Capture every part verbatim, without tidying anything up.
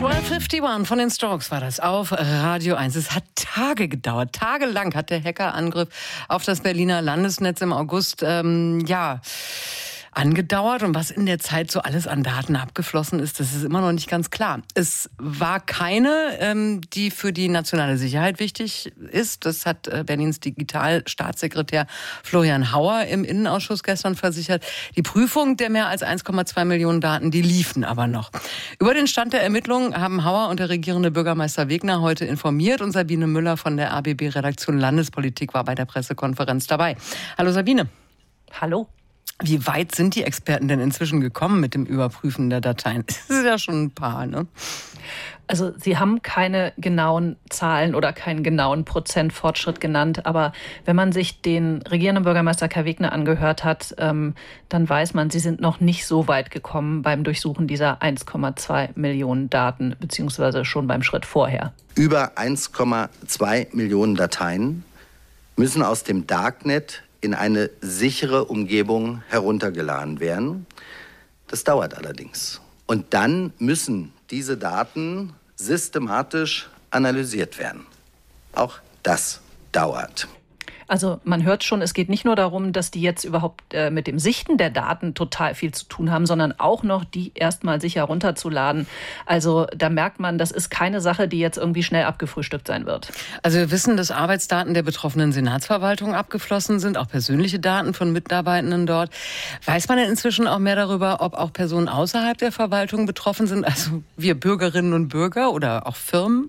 zwölf einundfünfzig von den Strokes war das auf Radio eins. Es hat Tage gedauert. Tagelang hat der Hackerangriff auf das Berliner Landesnetz im August, ähm, ja, angedauert. Und was in der Zeit so alles an Daten abgeflossen ist, das ist immer noch nicht ganz klar. Es war keine, ähm, die für die nationale Sicherheit wichtig ist. Das hat äh, Berlins Digitalstaatssekretär Florian Hauer im Innenausschuss gestern versichert. Die Prüfung der mehr als eins Komma zwei Millionen Daten, die liefen aber noch. Über den Stand der Ermittlungen haben Hauer und der regierende Bürgermeister Wegner heute informiert. Und Sabine Müller von der A B B-Redaktion Landespolitik war bei der Pressekonferenz dabei. Hallo Sabine. Hallo. Wie weit sind die Experten denn inzwischen gekommen mit dem Überprüfen der Dateien? Das ist ja schon ein paar, ne? Also sie haben keine genauen Zahlen oder keinen genauen Prozentfortschritt genannt. Aber wenn man sich den regierenden Bürgermeister Kai Wegner angehört hat, ähm, dann weiß man, sie sind noch nicht so weit gekommen beim Durchsuchen dieser eins Komma zwei Millionen Daten, beziehungsweise schon beim Schritt vorher. Über eins Komma zwei Millionen Dateien müssen aus dem Darknet in eine sichere Umgebung heruntergeladen werden. Das dauert allerdings. Und dann müssen diese Daten systematisch analysiert werden. Auch das dauert. Also man hört schon, es geht nicht nur darum, dass die jetzt überhaupt äh, mit dem Sichten der Daten total viel zu tun haben, sondern auch noch, die erstmal sicher runterzuladen. Also da merkt man, das ist keine Sache, die jetzt irgendwie schnell abgefrühstückt sein wird. Also wir wissen, dass Arbeitsdaten der betroffenen Senatsverwaltung abgeflossen sind, auch persönliche Daten von Mitarbeitenden dort. Weiß man denn inzwischen auch mehr darüber, ob auch Personen außerhalb der Verwaltung betroffen sind, also wir Bürgerinnen und Bürger oder auch Firmen?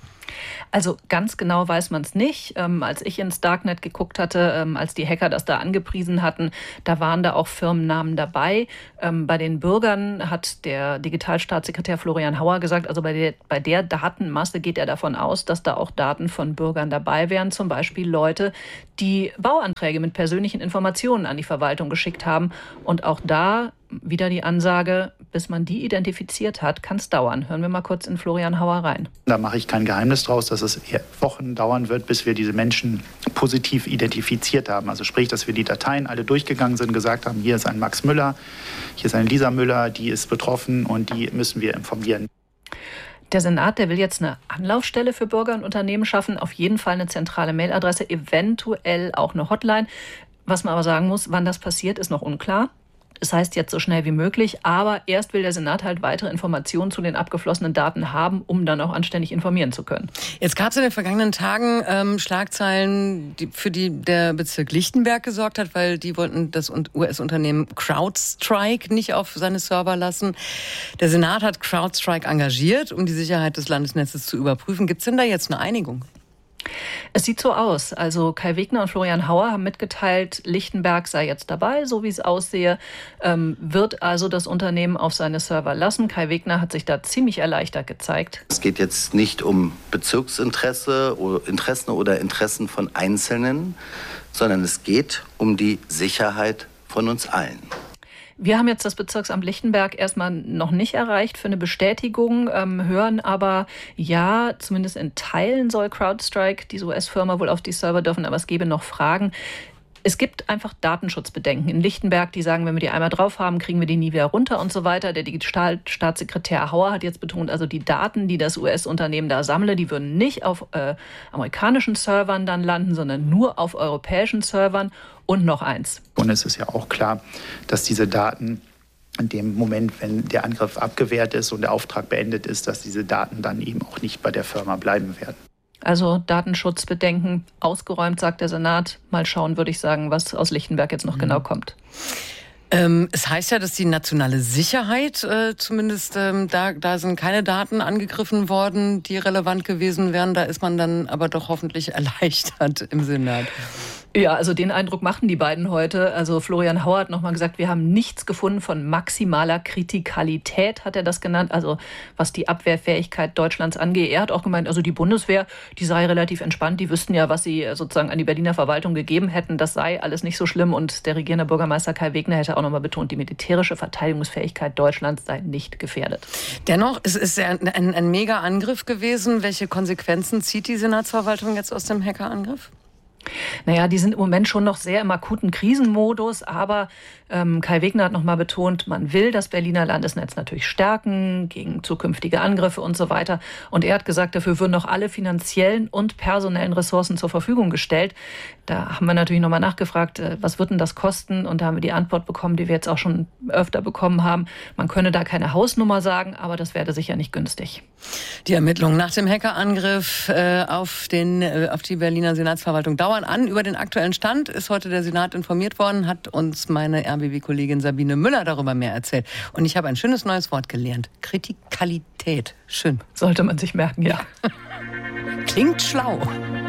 Also ganz genau weiß man es nicht. Ähm, als ich ins Darknet geguckt hatte, ähm, als die Hacker das da angepriesen hatten, da waren da auch Firmennamen dabei. Ähm, bei den Bürgern hat der Digitalstaatssekretär Florian Hauer gesagt, also bei der, bei der Datenmasse geht er davon aus, dass da auch Daten von Bürgern dabei wären. Zum Beispiel Leute, die Bauanträge mit persönlichen Informationen an die Verwaltung geschickt haben. Und auch da wieder die Ansage, bis man die identifiziert hat, kann es dauern. Hören wir mal kurz in Florian Hauer rein. Da mache ich kein Geheimnis draus, dass es eher Wochen dauern wird, bis wir diese Menschen positiv identifiziert haben. Also sprich, dass wir die Dateien alle durchgegangen sind, gesagt haben, hier ist ein Max Müller, hier ist ein Lisa Müller, die ist betroffen und die müssen wir informieren. Der Senat, der will jetzt eine Anlaufstelle für Bürger und Unternehmen schaffen, auf jeden Fall eine zentrale Mailadresse, eventuell auch eine Hotline. Was man aber sagen muss, wann das passiert, ist noch unklar. Das heißt jetzt so schnell wie möglich, aber erst will der Senat halt weitere Informationen zu den abgeflossenen Daten haben, um dann auch anständig informieren zu können. Jetzt gab es in den vergangenen Tagen ähm, Schlagzeilen, die, für die der Bezirk Lichtenberg gesorgt hat, weil die wollten das U S-Unternehmen CrowdStrike nicht auf seine Server lassen. Der Senat hat CrowdStrike engagiert, um die Sicherheit des Landesnetzes zu überprüfen. Gibt es denn da jetzt eine Einigung? Es sieht so aus. Also Kai Wegner und Florian Hauer haben mitgeteilt, Lichtenberg sei jetzt dabei, so wie es aussehe, ähm, wird also das Unternehmen auf seine Server lassen. Kai Wegner hat sich da ziemlich erleichtert gezeigt. Es geht jetzt nicht um Bezirksinteresse oder Interessen oder Interessen von Einzelnen, sondern es geht um die Sicherheit von uns allen. Wir haben jetzt das Bezirksamt Lichtenberg erstmal noch nicht erreicht für eine Bestätigung, ähm, hören aber, ja, zumindest in Teilen soll CrowdStrike, diese U S-Firma, wohl auf die Server dürfen, aber es gäbe noch Fragen. Es gibt einfach Datenschutzbedenken in Lichtenberg, die sagen, wenn wir die einmal drauf haben, kriegen wir die nie wieder runter und so weiter. Der Digitalstaatssekretär Hauer hat jetzt betont, also die Daten, die das U S-Unternehmen da sammle, die würden nicht auf äh, amerikanischen Servern dann landen, sondern nur auf europäischen Servern. Und noch eins. Und es ist ja auch klar, dass diese Daten in dem Moment, wenn der Angriff abgewehrt ist und der Auftrag beendet ist, dass diese Daten dann eben auch nicht bei der Firma bleiben werden. Also Datenschutzbedenken ausgeräumt, sagt der Senat. Mal schauen, würde ich sagen, was aus Lichtenberg jetzt noch mhm. genau kommt. Ähm, es heißt ja, dass die nationale Sicherheit, äh, zumindest ähm, da, da sind keine Daten angegriffen worden, die relevant gewesen wären. Da ist man dann aber doch hoffentlich erleichtert im Senat. Ja, also den Eindruck machten die beiden heute. Also Florian Hauer hat nochmal gesagt, wir haben nichts gefunden von maximaler Kritikalität, hat er das genannt. Also was die Abwehrfähigkeit Deutschlands angeht. Er hat auch gemeint, also die Bundeswehr, die sei relativ entspannt. Die wüssten ja, was sie sozusagen an die Berliner Verwaltung gegeben hätten. Das sei alles nicht so schlimm. Und der regierende Bürgermeister Kai Wegner hätte auch nochmal betont, die militärische Verteidigungsfähigkeit Deutschlands sei nicht gefährdet. Dennoch, es ist ja ein, ein, ein Mega-Angriff gewesen. Welche Konsequenzen zieht die Senatsverwaltung jetzt aus dem Hackerangriff? Naja, die sind im Moment schon noch sehr im akuten Krisenmodus, aber ähm, Kai Wegner hat noch mal betont, man will das Berliner Landesnetz natürlich stärken gegen zukünftige Angriffe und so weiter. Und er hat gesagt, dafür würden auch alle finanziellen und personellen Ressourcen zur Verfügung gestellt. Da haben wir natürlich noch mal nachgefragt, äh, was wird denn das kosten? Und da haben wir die Antwort bekommen, die wir jetzt auch schon öfter bekommen haben. Man könne da keine Hausnummer sagen, aber das werde sicher nicht günstig. Die Ermittlungen nach dem Hackerangriff äh, auf, den, äh, auf die Berliner Senatsverwaltung dauern an. Über den aktuellen Stand ist heute der Senat informiert worden, hat uns meine R B B-Kollegin Sabine Müller darüber mehr erzählt. Und ich habe ein schönes neues Wort gelernt. Kritikalität. Schön. Sollte man sich merken, ja. Klingt schlau.